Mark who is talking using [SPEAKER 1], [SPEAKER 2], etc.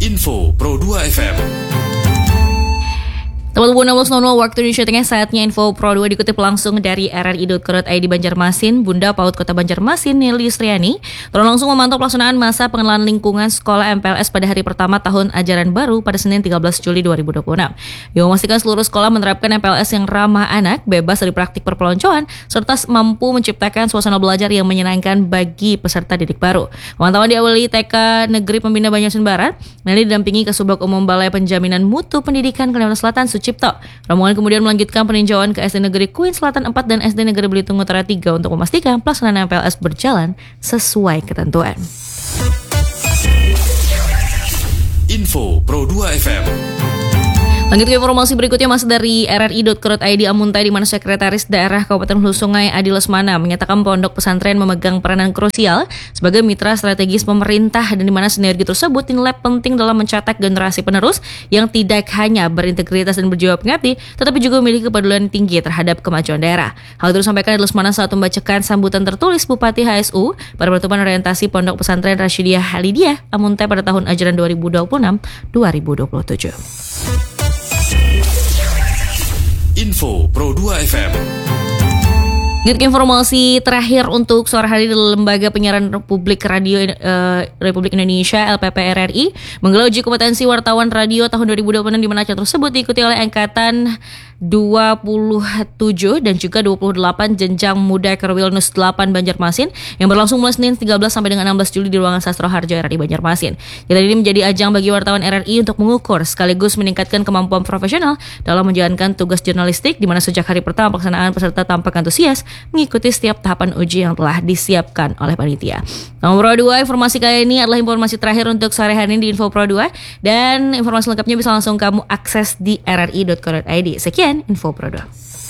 [SPEAKER 1] Info Pro 2 FM.
[SPEAKER 2] Tepat pukul 16.00 waktu Indonesia Tengah, saatnya Info Pro 2 dikutip langsung dari rri.co.id Banjarmasin. Bunda PAUD Kota Banjarmasin, Nelly Sriani, turun langsung memantau pelaksanaan masa pengenalan lingkungan sekolah MPLS pada hari pertama tahun ajaran baru pada Senin 13 Juli 2026. Ia memastikan seluruh sekolah menerapkan MPLS yang ramah anak, bebas dari praktik perpeloncoan, serta mampu menciptakan suasana belajar yang menyenangkan bagi peserta didik baru. Pemantauan diawali TK Negeri Pembina Banjarmasin Barat. Nelly didampingi Kasubag Umum Balai Penjaminan Mutu Pendidikan Kalimantan Selatan Sucipto. Rombongan kemudian melanjutkan peninjauan ke SD Negeri Kuin Selatan 4 dan SD Negeri Belitung Utara 3 untuk memastikan pelaksanaan MPLS berjalan sesuai ketentuan.
[SPEAKER 1] Info Pro 2 FM.
[SPEAKER 2] Lanjut ke informasi berikutnya, masih dari rri.co.id Amuntai, di mana Sekretaris Daerah Kabupaten Hulu Sungai Adi Lesmana menyatakan pondok pesantren memegang peranan krusial sebagai mitra strategis pemerintah, dan di mana sinergi tersebut dinilai penting dalam mencetak generasi penerus yang tidak hanya berintegritas dan berjiwa pengabdi, tetapi juga memiliki kepedulian tinggi terhadap kemajuan daerah. Hal itu disampaikan Adi Lesmana saat membacakan sambutan tertulis Bupati HSU pada pertemuan orientasi Pondok Pesantren Rasyidiyah Halidiyah Amuntai pada tahun ajaran 2026-2027.
[SPEAKER 1] Info Pro 2 FM.
[SPEAKER 2] Informasi terakhir untuk sore hari di Lembaga Penyiaran Republik Radio Republik Indonesia LPP RRI menggelar uji kompetensi wartawan radio tahun 2026, di mana acara tersebut diikuti oleh angkatan 27 dan juga 28 jenjang muda Kerwilnus 8 Banjarmasin yang berlangsung mulai Senin 13 sampai dengan 16 Juli di ruangan Sastro Harjo RRI Banjarmasin. Jadi ini menjadi ajang bagi wartawan RRI untuk mengukur sekaligus meningkatkan kemampuan profesional dalam menjalankan tugas jurnalistik, di mana sejak hari pertama pelaksanaan peserta tampak antusias mengikuti setiap tahapan uji yang telah disiapkan oleh panitia. Nomor 2, informasi kali ini adalah informasi terakhir untuk sore hari ini di Info Pro 2, dan informasi lengkapnya bisa langsung kamu akses di rri.co.id. Sekian Info Pro 2.